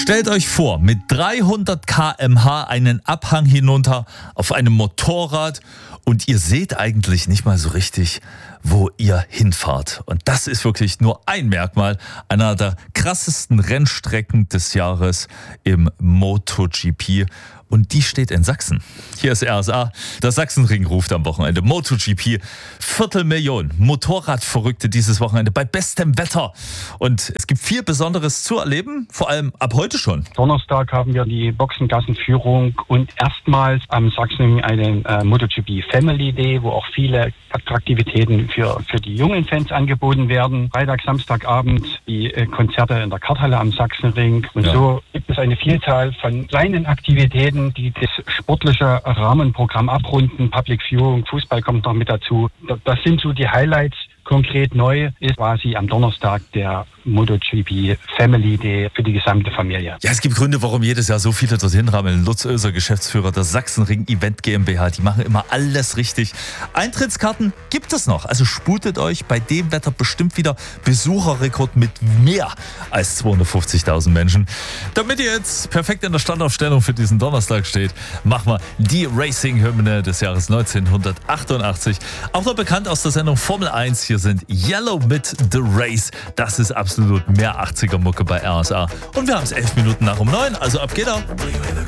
Stellt euch vor, mit 300 km/h einen Abhang hinunter auf einem Motorrad und ihr seht eigentlich nicht mal so richtig, wo ihr hinfahrt. Und das ist wirklich nur ein Merkmal einer der krassesten Rennstrecken des Jahres im MotoGP. Und die steht in Sachsen. Hier ist RSA. Der Sachsenring ruft am Wochenende. MotoGP, 250.000 Motorradverrückte dieses Wochenende bei bestem Wetter. Und es gibt viel Besonderes zu erleben, vor allem ab heute schon. Donnerstag haben wir die Boxengassenführung und erstmals am Sachsenring einen MotoGP Family Day, wo auch viele Attraktivitäten für die jungen Fans angeboten werden. Freitag, Samstagabend die Konzerte in der Karthalle am Sachsenring. Und so gibt es eine Vielzahl von kleinen Aktivitäten, die das sportliche Rahmenprogramm abrunden. Public Viewing, Fußball kommt noch mit dazu. Das sind so die Highlights. Konkret neu ist quasi am Donnerstag der MotoGP Family Day für die gesamte Familie. Ja, es gibt Gründe, warum jedes Jahr so viele dorthin rammeln. Lutz Oeser, Geschäftsführer der Sachsenring Event GmbH, die machen immer alles richtig. Eintrittskarten gibt es noch, also sputet euch bei dem Wetter bestimmt wieder Besucherrekord mit mehr als 250.000 Menschen. Damit ihr jetzt perfekt in der Standaufstellung für diesen Donnerstag steht, machen wir die Racing-Hymne des Jahres 1988. Auch noch bekannt aus der Sendung Formel 1. Hier sind Yellow mit The Race. Das ist absolut mehr 80er-Mucke bei RSA. Und wir haben es 11 Minuten nach um 9, also ab geht er.